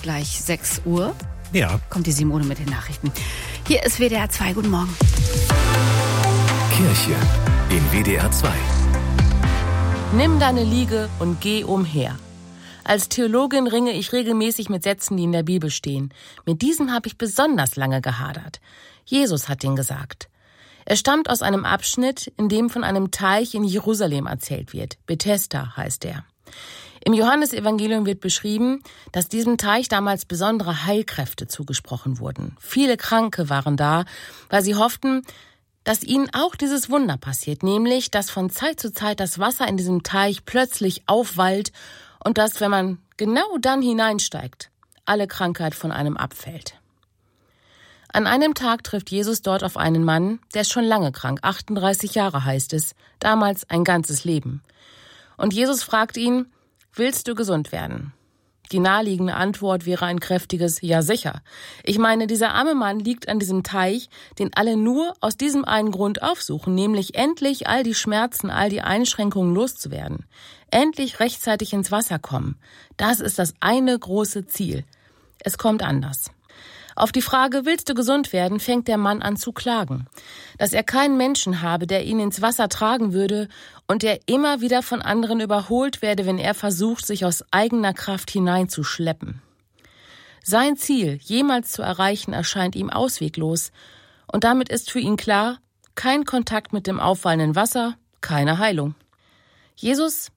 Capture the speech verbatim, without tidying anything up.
gleich sechs Uhr. Ja. Kommt die Simone mit den Nachrichten. Hier ist W D R zwei. Guten Morgen. Kirche in W D R zwei. Nimm deine Liege und geh umher. Als Theologin ringe ich regelmäßig mit Sätzen, die in der Bibel stehen. Mit diesem habe ich besonders lange gehadert. Jesus hat ihn gesagt. Er stammt aus einem Abschnitt, in dem von einem Teich in Jerusalem erzählt wird. Bethesda heißt er. Im Johannesevangelium wird beschrieben, dass diesem Teich damals besondere Heilkräfte zugesprochen wurden. Viele Kranke waren da, weil sie hofften, dass ihnen auch dieses Wunder passiert, nämlich, dass von Zeit zu Zeit das Wasser in diesem Teich plötzlich aufwallt und dass, wenn man genau dann hineinsteigt, alle Krankheit von einem abfällt. An einem Tag trifft Jesus dort auf einen Mann, der ist schon lange krank, achtunddreißig Jahre heißt es, damals ein ganzes Leben. Und Jesus fragt ihn, willst du gesund werden? Die naheliegende Antwort wäre ein kräftiges Ja sicher. Ich meine, dieser arme Mann liegt an diesem Teich, den alle nur aus diesem einen Grund aufsuchen, nämlich endlich all die Schmerzen, all die Einschränkungen loszuwerden. Endlich rechtzeitig ins Wasser kommen. Das ist das eine große Ziel. Es kommt anders. Auf die Frage, willst du gesund werden, fängt der Mann an zu klagen. Dass er keinen Menschen habe, der ihn ins Wasser tragen würde und der immer wieder von anderen überholt werde, wenn er versucht, sich aus eigener Kraft hineinzuschleppen. Sein Ziel, jemals zu erreichen, erscheint ihm ausweglos. Und damit ist für ihn klar, kein Kontakt mit dem auffallenden Wasser, keine Heilung. Jesus